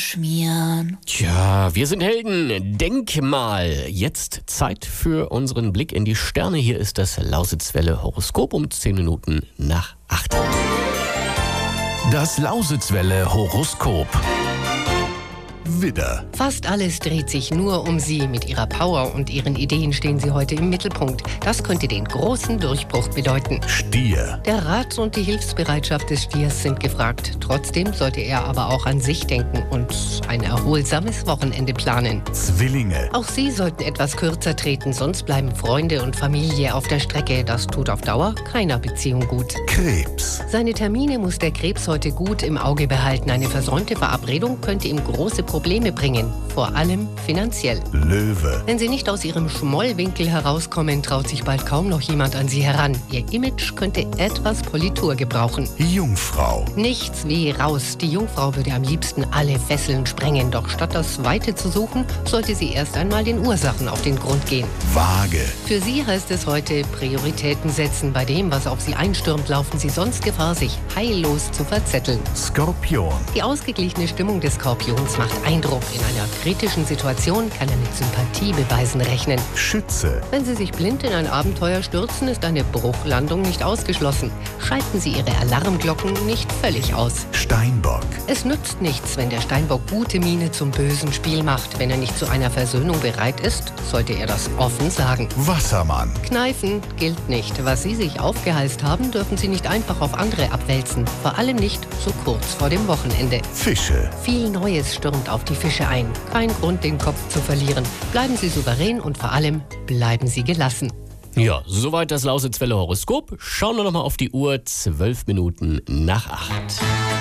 schmieren. Tja, wir sind Helden. Denk mal. Jetzt Zeit für unseren Blick in die Sterne. Hier ist das Lausitzwelle Horoskop um 10 Minuten nach 8. Das Lausitzwelle Horoskop. Widder. Fast alles dreht sich nur um Sie. Mit Ihrer Power und Ihren Ideen stehen Sie heute im Mittelpunkt. Das könnte den großen Durchbruch bedeuten. Stier. Der Rat und die Hilfsbereitschaft des Stiers sind gefragt. Trotzdem sollte er aber auch an sich denken und ein erholsames Wochenende planen. Zwillinge. Auch Sie sollten etwas kürzer treten, sonst bleiben Freunde und Familie auf der Strecke. Das tut auf Dauer keiner Beziehung gut. Krebs. Seine Termine muss der Krebs heute gut im Auge behalten. Eine versäumte Verabredung könnte ihm große Probleme bringen, vor allem finanziell. Löwe. Wenn Sie nicht aus Ihrem Schmollwinkel herauskommen, traut sich bald kaum noch jemand an Sie heran. Ihr Image könnte etwas Politur gebrauchen. Jungfrau. Nichts wie raus. Die Jungfrau würde am liebsten alle Fesseln sprengen. Doch statt das Weite zu suchen, sollte sie erst einmal den Ursachen auf den Grund gehen. Waage. Für Sie heißt es heute Prioritäten setzen. Bei dem, was auf Sie einstürmt, laufen Sie sonst Gefahr, sich heillos zu verzetteln. Skorpion. Die ausgeglichene Stimmung des Skorpions macht Eindruck. In einer kritischen Situation kann er mit Sympathiebeweisen rechnen. Schütze. Wenn Sie sich blind in ein Abenteuer stürzen, ist eine Bruchlandung nicht ausgeschlossen. Schalten Sie Ihre Alarmglocken nicht völlig aus. Steinbock. Es nützt nichts, wenn der Steinbock gute Miene zum bösen Spiel macht. Wenn er nicht zu einer Versöhnung bereit ist, sollte er das offen sagen. Wassermann. Kneifen gilt nicht. Was Sie sich aufgehalst haben, dürfen Sie nicht einfach auf andere abwälzen. Vor allem nicht so kurz vor dem Wochenende. Fische. Viel Neues stürmt auf die Fische ein. Kein Grund, den Kopf zu verlieren. Bleiben Sie souverän und vor allem bleiben Sie gelassen. Ja, soweit das Lausitzwelle Horoskop. Schauen wir nochmal auf die Uhr. 12 Minuten nach 8.